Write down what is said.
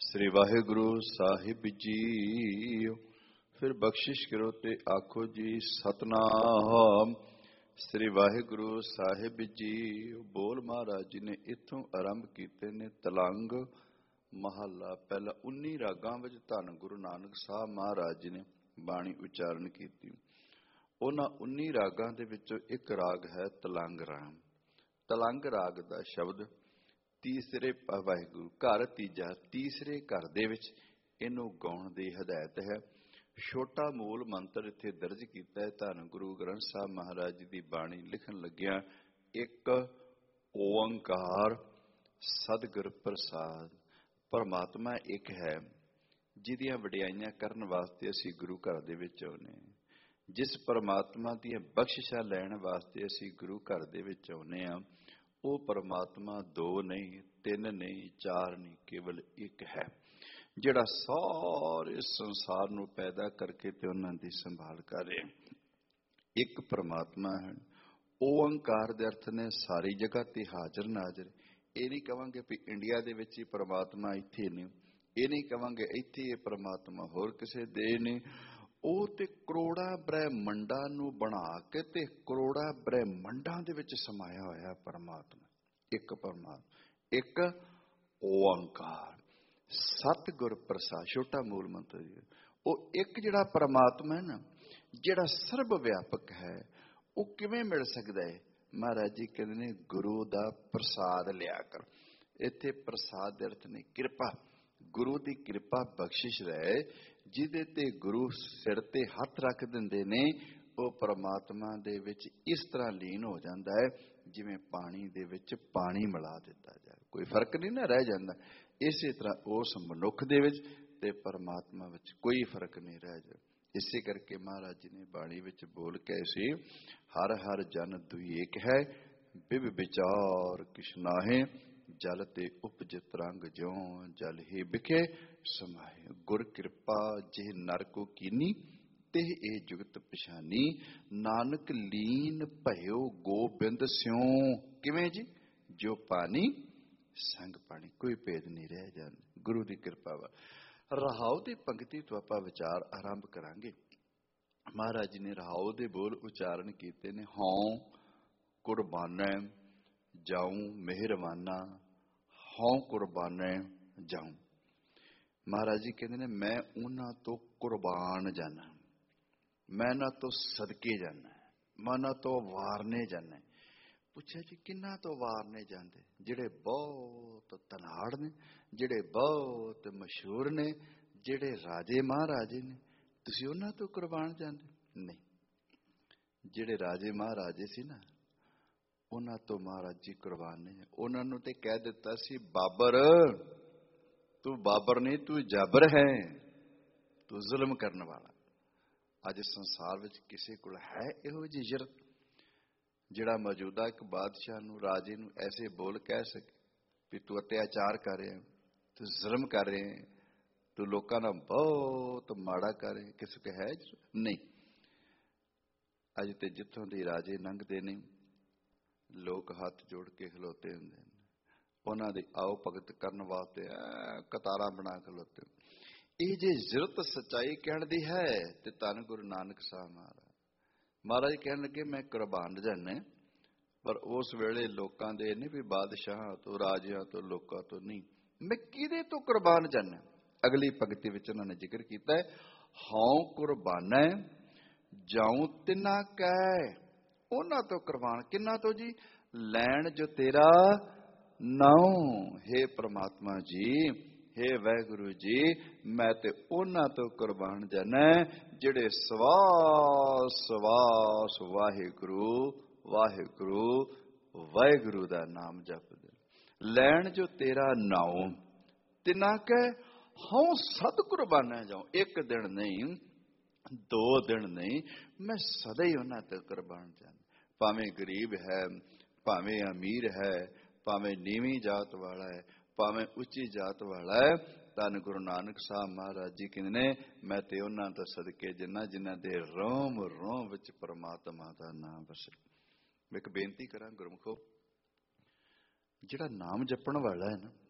श्री वाहिगुरु साहिब जी। फिर बख्शिश करो ते आखो जी सतनाम। श्री वाहिगुरु साहिब जी। बोल महाराज जी ने इथों आरंभ कीते ने तलंग महला पहला 19 रागां विच धन गुरु नानक साहब महाराज जी ने बाणी उचारण कीती। उन्हां 19 रागां दे विचों एक राग है तलंग राम। तलंग राग दा शब्द तीसरे वाहिगुरु घर तीजा तीसरे घर दे विच इहनूं गाउण दी हदायत है। छोटा मूल मंत्र इत्थे दर्ज कीता है। धन गुरु ग्रंथ साहब महाराज जी दी बाणी लिखण लग्गिया एक ओंकार सतगुर प्रसाद। परमात्मा एक है जिहदियां वडियाइयां करन वास्ते असीं गुरु घर दे विच आउणे। जिस परमात्मा दीयां बख्शिशां लैण वास्ते असीं गुरु घर दे विच आउणे आ वो परमात्मा दो नहीं, तीन नहीं, चार नहीं, केवल एक है जिहड़ा सारे संसार नूं पैदा करके ते उन्हां दी संभाल कर रहा। एक परमात्मा है। ओंकार दे अर्थ ने सारी जगह ते हाजिर नाजिर। ये नहीं कहांगे भी इंडिया दे विच ही परमात्मा इत्थे नहीं, ये नहीं कहांगे इत्थे ये परमात्मा होर किसे दे नहीं। ਉਹ ਤੇ ਕਰੋੜਾਂ ਬ੍ਰਹਿਮੰਡਾਂ ਨੂੰ ਬਣਾ ਕੇ ਤੇ ਕਰੋੜਾਂ ਬ੍ਰਹਿਮੰਡਾਂ ਦੇ ਵਿੱਚ ਸਮਾਇਆ ਹੋਇਆ ਪਰਮਾਤਮਾ। ਇੱਕ ਪਰਮਾਤਮਾ, ਇੱਕ ਓੰਕਾਰ ਸਤਿਗੁਰ ਪ੍ਰਸਾਦ। ਛੋਟਾ ਮੂਲ ਮੰਤਰ ਜੀ। ਉਹ ਇੱਕ ਜਿਹੜਾ ਪਰਮਾਤਮਾ ਹੈ ਨਾ, ਜਿਹੜਾ ਸਰਬ ਵਿਆਪਕ ਹੈ, ਉਹ ਕਿਵੇਂ ਮਿਲ ਸਕਦਾ ਹੈ? ਮਹਾਰਾਜ ਜੀ ਕਹਿੰਦੇ ਨੇ ਗੁਰੂ ਦਾ ਪ੍ਰਸਾਦ ਲਿਆ ਕਰ। ਇੱਥੇ ਪ੍ਰਸਾਦ ਦੇ ਅਰਥ ਨੇ ਕਿਰਪਾ। ਗੁਰੂ ਦੀ ਕਿਰਪਾ ਬਖਸ਼ਿਸ਼ ਰਹੇ ਜਿਹਦੇ ਤੇ ਗੁਰੂ ਸਿਰ ਤੇ ਹੱਥ ਰੱਖ ਦਿੰਦੇ ਨੇ ਉਹ ਪਰਮਾਤਮਾ ਦੇ ਵਿੱਚ ਇਸ ਤਰ੍ਹਾਂ ਲੀਨ ਹੋ ਜਾਂਦਾ ਹੈ ਜਿਵੇਂ ਪਾਣੀ ਦੇ ਵਿੱਚ ਪਾਣੀ ਮਿਲਾ ਦਿੱਤਾ ਜਾਏ। ਕੋਈ ਫਰਕ ਨਹੀਂ ਨਾ ਰਹਿ ਜਾਂਦਾ। ਇਸੇ ਤਰ੍ਹਾਂ ਉਸ ਮਨੁੱਖ ਦੇ ਵਿੱਚ ਤੇ ਪਰਮਾਤਮਾ ਵਿੱਚ ਕੋਈ ਫਰਕ ਨਹੀਂ ਰਹਿ ਜਾਂਦਾ। ਇਸੇ ਕਰਕੇ ਮਹਾਰਾਜ ਜੀ ਨੇ ਬਾਣੀ ਵਿੱਚ ਬੋਲ ਕੇ ਸੀ ਹਰ ਹਰ ਜਨ ਦੁਈ ਏਕ ਹੈ ਬਿਬ ਵਿਚਾਰ ਕਿਛ ਨਾਹੇ जल ते उपज तरंग ज्यों जल ही बिखे समाये। गुर कृपा जिह नर को कीनी तिह ए जुगत पछानी नानक लीन भयो गोबिंद स्यों। किवें जी? जो पानी संग पानी, कोई भेद नहीं रह जाता गुरु की कृपा वा। रहाओ की पंक्ति तो आपां विचार आरंभ करांगे। महाराज जी ने रहाओ दे बोल उचारण कीते ने। हों कुर्बानै जाऊं मेहरबाना हों कुर्बाने जाऊं। महाराज जी कहते ने मैं उन्हां तो कुर्बान जाना, मैं ना तो सदके जाना, मैं ना तो वारने जाना। पूछा जी किन्ना तो वारने जाते? जिहड़े बहुत धनाड़ ने, जिहड़े बहुत मशहूर ने, जिहड़े राजे महाराजे ने, तुसीं उन्हां तो कुर्बान जाते? नहीं। जिहड़े राजे महाराजे सी ना उन्हां तो महाराज जी कुर्बान नहीं। उन्होंने तो कह दिता सी बाबर तू बाबर नहीं तू जाबर है, तू जुल्म करने वाला। अज संसार विच किसी कोल है इहो जी इज्जत जिहड़ा मौजूदा एक बादशाह नूं राजे नूं ऐसे बोल कह सके भी तू अत्याचार कर रहे, तू जुल्म कर रहे, तू लोकां नाल बहुत माड़ा कर रहे? किसी को है नहीं। अज ते जिथों दी राजे लंघदे नहीं लोग हथ जोड़ के खलोते होंदे ने, उन्हां दी आओ भगत करन वास्ते कतारां बना खलोते। ये जे इज्जत सच्चाई कहण दी है ते धन गुरु नानक साहब महाराज कहण लगे मैं कुर्बान जाना, पर उस वेले लोकां दे नहीं भी बादशाह तो राजियां तो लोकां तो नहीं, मैं किहदे तो कुर्बान जाना। अगली पंक्ति विच उन्हां ने जिक्र कीता है हौं कुर्बानै जाऊं तिन्ना कै। उन्हां तो कुर्बान किन्ना तो जी? लैण जो तेरा नाऊं। हे परमात्मा जी, हे वाहिगुरु जी, मैं ते उन्हां तो कुर्बान जाना जिहड़े सवास सवास वाहिगुरु वाहिगुरु वाहिगुरु दा नाम जपदे। लैण जो तेरा नाऊं तिन्ना कै हौं सद कुर्बाना जाऊं। एक दिन नहीं, दो दिन नहीं, मैं सदा ही उन्हां ते कुर्बान जाना। भावें गरीब है, भावें अमीर है, भावें नीवी जात वाला है, भावें उच्ची जात वाला है, धन गुरु नानक साहब महाराज जी कहते ने मैं ते उन्हां तो सदके जिन्ना जिन्हां दे रोम रोम विच परमात्मा दा नाम वसे। मैं एक बेनती करां गुरमुखो, जिहड़ा नाम जपण वाला है ना